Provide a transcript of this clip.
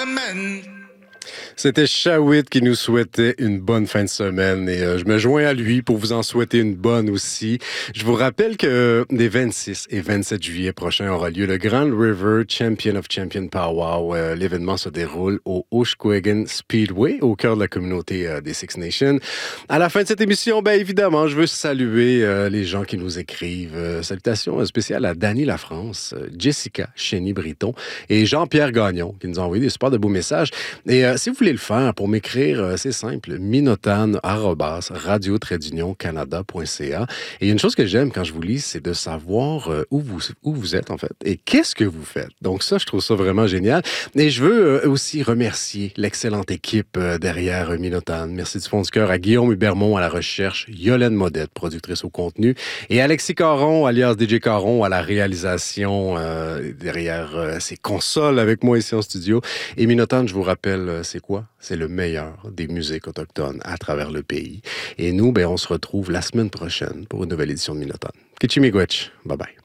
semaine. C'était Shawit qui nous souhaitait une bonne fin de semaine et je me joins à lui pour vous en souhaiter une bonne aussi. Je vous rappelle que les 26 et 27 juillet prochains aura lieu le Grand River Champion of Champions Powwow. L'événement se déroule au Oshkogan Speedway, au cœur de la communauté des Six Nations. À la fin de cette émission, bien évidemment, je veux saluer les gens qui nous écrivent. Salutations spéciales à Dany Lafrance, Jessica Chény-Briton et Jean-Pierre Gagnon qui nous ont envoyé des super de beaux messages. Et si vous voulez le faire, pour m'écrire, c'est simple, minotan@radio-canada.ca. Et une chose que j'aime quand je vous lis, c'est de savoir où vous êtes, en fait, et qu'est-ce que vous faites. Donc ça, je trouve ça vraiment génial. Et je veux aussi remercier l'excellente équipe derrière Minotan. Merci du fond du cœur à Guillaume Hubermont à la recherche, Yolène Modette, productrice au contenu, et Alexis Caron, alias DJ Caron, à la réalisation derrière ses consoles avec moi ici en studio. Et Minotan, je vous rappelle, c'est quoi? C'est le meilleur des musiques autochtones à travers le pays. Et nous, on se retrouve la semaine prochaine pour une nouvelle édition de Minotan. Kichimigwech. Bye bye.